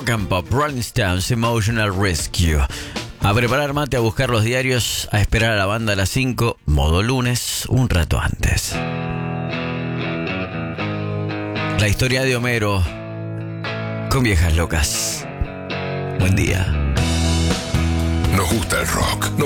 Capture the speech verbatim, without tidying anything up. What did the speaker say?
Rock and Pop, Rolling Stones, Emotional Rescue. A preparar mate, a buscar los diarios, a esperar a la banda a las cinco, modo lunes, un rato antes. La historia de Homero con viejas locas. Buen día. Nos gusta el rock. Nos